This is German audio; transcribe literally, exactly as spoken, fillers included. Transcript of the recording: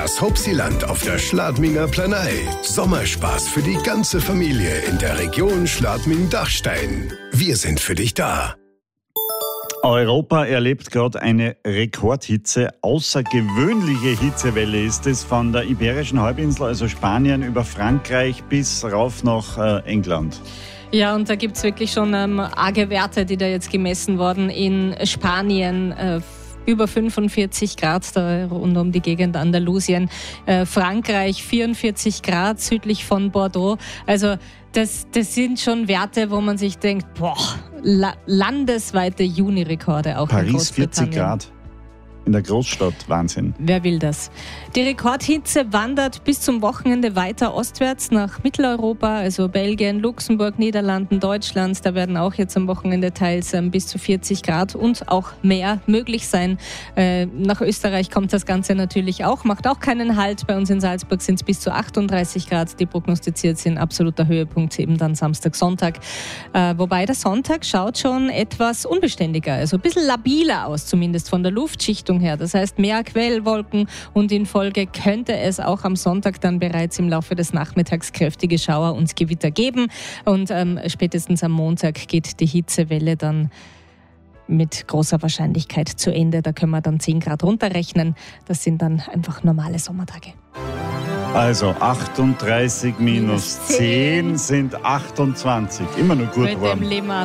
Das Hopsiland auf der Schladminger Planei. Sommerspaß für die ganze Familie in der Region Schladming-Dachstein. Wir sind für dich da. Europa erlebt gerade eine Rekordhitze. Außergewöhnliche Hitzewelle ist es von der Iberischen Halbinsel, also Spanien, über Frankreich bis rauf nach äh, England. Ja, und da gibt es wirklich schon ähm, arge Werte, die da jetzt gemessen wurden in Spanien. Äh, über fünfundvierzig Grad da rund um die Gegend Andalusien. Äh, Frankreich vierundvierzig Grad südlich von Bordeaux. Also das, das sind schon Werte, wo man sich denkt, boah, la- landesweite Juni-Rekorde auch in Paris Großbritannien. vierzig Grad. In der Großstadt, Wahnsinn. Wer will das? Die Rekordhitze wandert bis zum Wochenende weiter ostwärts nach Mitteleuropa, also Belgien, Luxemburg, Niederlanden, Deutschland. Da werden auch jetzt am Wochenende teils ähm, bis zu vierzig Grad und auch mehr möglich sein. Äh, nach Österreich kommt das Ganze natürlich auch, macht auch keinen Halt. Bei uns in Salzburg sind es bis zu achtunddreißig Grad, die prognostiziert sind. Absoluter Höhepunkt eben dann Samstag, Sonntag. Äh, wobei der Sonntag schaut schon etwas unbeständiger, also ein bisschen labiler aus, zumindest von der Luftschichtung her. Das heißt, mehr Quellwolken und in Folge könnte es auch am Sonntag dann bereits im Laufe des Nachmittags kräftige Schauer und Gewitter geben. Und ähm, spätestens am Montag geht die Hitzewelle dann mit großer Wahrscheinlichkeit zu Ende. Da können wir dann zehn Grad runterrechnen. Das sind dann einfach normale Sommertage. Also achtunddreißig minus zehn sind achtundzwanzig. Immer nur gut Mit warm. dem leben wir